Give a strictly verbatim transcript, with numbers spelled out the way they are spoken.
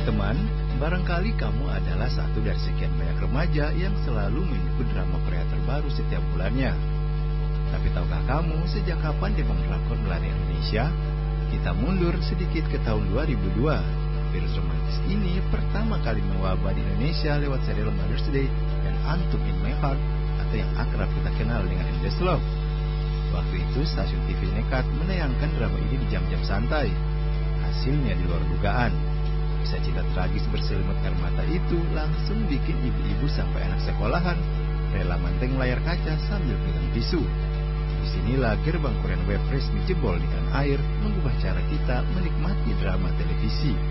Teman, barangkali kamu adalah satu dari sekian banyak remaja yang selalu mengikuti drama Korea terbaru setiap bulannya. Tapi tahukah kamu sejak kapan demam drakor melanda Indonesia? Kita mundur sedikit ke tahun dua ribu dua. Virus romantis ini pertama kali mewabah di Indonesia lewat serial Mother's Day dan Antum in My Heart, atau yang akrab kita kenal dengan Endless Love. Waktu itu stasiun T V nekat menayangkan drama ini di jam-jam santai. Hasilnya di luar dugaan. Kisah cinta tragis berselimut air mata itu langsung bikin ibu-ibu sampai anak sekolahan rela manteng layar kaca sambil pegang tisu. Disinilah gerbang Korean Wave resmi jebol di tanah air, mengubah cara kita menikmati drama televisi.